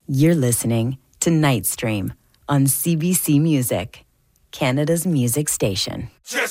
You're listening to Night Stream on CBC Music, Canada's music station. Just